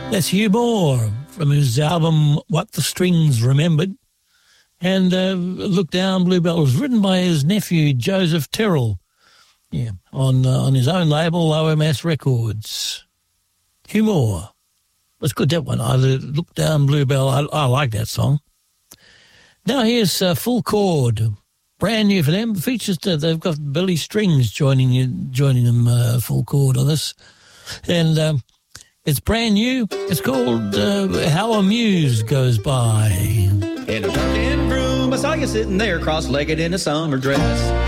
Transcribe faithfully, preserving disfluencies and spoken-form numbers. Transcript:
That's Hugh Moore from his album What the Strings Remembered. And uh, Look Down Bluebell was written by his nephew Joseph Terrell, yeah, on uh, on his own label O M S Records. Hugh Moore. That's good, that one. I Look Down Bluebell. I, I like that song. Now here's uh, Full Chord. Brand new for them. Features uh, they've got Billy Strings joining you, joining them uh, full chord on this, and um, it's brand new. It's called uh, How a Muse Goes By. In a darkened room, I saw you sitting there, cross-legged in a summer dress.